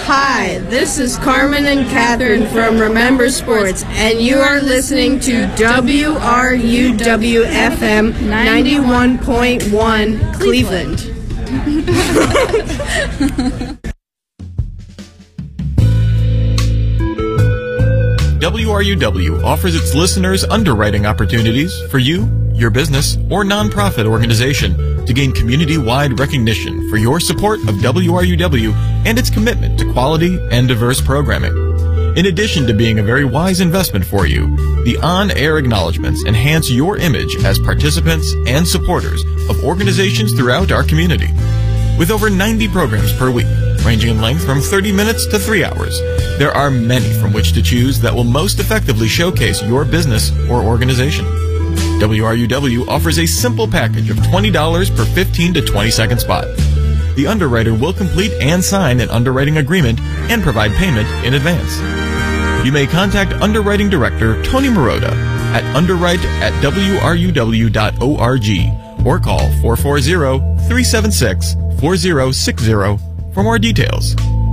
Hi, this is Carmen and Catherine from Remember Sports, and you are listening to WRUW-FM 91.1 Cleveland. WRUW offers its listeners underwriting opportunities for you, your business, or nonprofit organization to gain community-wide recognition for your support of WRUW and its commitment to quality and diverse programming. In addition to being a very wise investment for you, the on-air acknowledgments enhance your image as participants and supporters of organizations throughout our community. With over 90 programs per week, ranging in length from 30 minutes to 3 hours, there are many from which to choose that will most effectively showcase your business or organization. WRUW offers a simple package of $20 per 15 to 20 second spot. The underwriter will complete and sign an underwriting agreement and provide payment in advance. You may contact Underwriting Director Tony Marotta at underwrite@wruw.org or call 440-376-4060 for more details.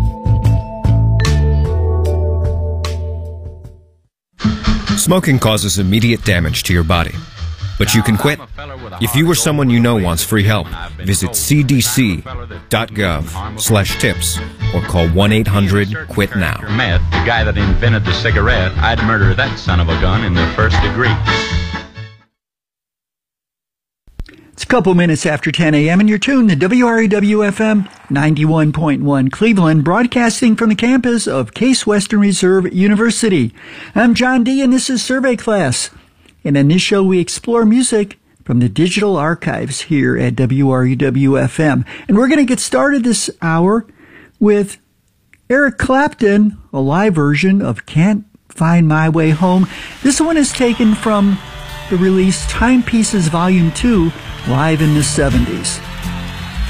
Smoking causes immediate damage to your body, but you can quit. If you or someone you know wants free help, visit cdc.gov/tips or call 1-800-QUIT-NOW. Meth, the guy that invented the cigarette, I'd murder that son of a gun in the first degree. It's a couple minutes after 10 a.m. and you're tuned to WRUW-FM 91.1 Cleveland, broadcasting from the campus of Case Western Reserve University. I'm John D., and this is Survey Class. And in this show, we explore music from the digital archives here at WRUW-FM. And we're going to get started this hour with Eric Clapton, a live version of Can't Find My Way Home. This one is taken from the release Timepieces Volume 2, live in the 70s.